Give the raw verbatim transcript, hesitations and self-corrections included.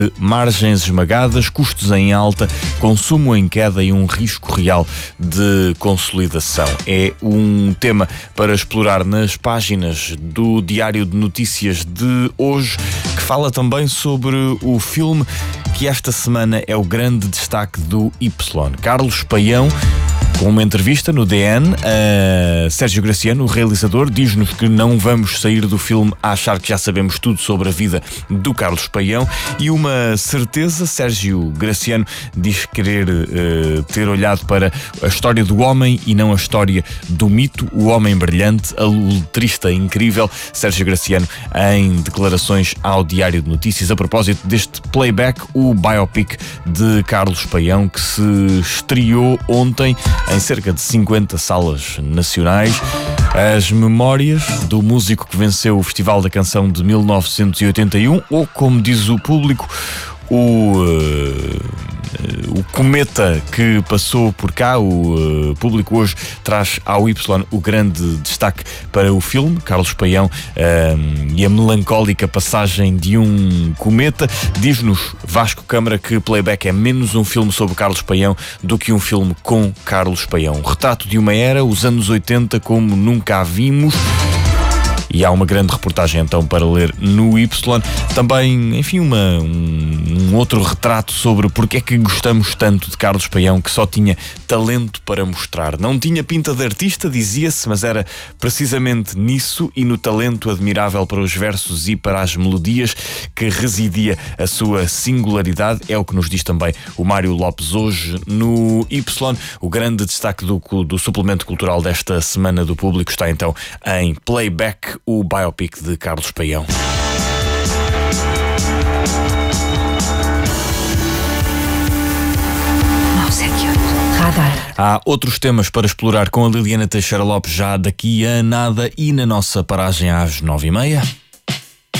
Margens esmagadas, custos em alta, consumo em queda e um risco real de consolidação. É um tema para explorar nas páginas do Diário de Notícias de hoje, que fala também sobre o filme que esta semana é o grande destaque do Y. Carlos Paião, com uma entrevista no D N, a Sérgio Graciano, o realizador, diz-nos que não vamos sair do filme a achar que já sabemos tudo sobre a vida do Carlos Paião, e uma certeza, Sérgio Graciano diz querer uh, ter olhado para a história do homem e não a história do mito, o homem brilhante, a letrista incrível. Sérgio Graciano em declarações ao Diário de Notícias a propósito deste Playback, o biopic de Carlos Paião, que se estreou ontem em cerca de cinquenta salas nacionais. As memórias do músico que venceu o Festival da Canção de mil novecentos e oitenta e um, ou como diz o público, o, uh, o cometa que passou por cá. O uh, público hoje traz ao Y o grande destaque para o filme, Carlos Paião, uh, e a melancólica passagem de um cometa. Diz-nos Vasco Câmara que Playback é menos um filme sobre Carlos Paião do que um filme com Carlos Paião. Um retrato de uma era, os anos oitenta como nunca a vimos. E há uma grande reportagem então para ler no Y. Também, enfim, uma, um, um outro retrato sobre porque é que gostamos tanto de Carlos Paião, que só tinha talento para mostrar. Não tinha pinta de artista, dizia-se, mas era precisamente nisso e no talento admirável para os versos e para as melodias que residia a sua singularidade. É o que nos diz também o Mário Lopes hoje no Y. O grande destaque do, do suplemento cultural desta semana do Público está então em Playback, o biopic de Carlos Paião. Há outros temas para explorar com a Liliana Teixeira Lopes já daqui a nada e na nossa paragem às nove e meia.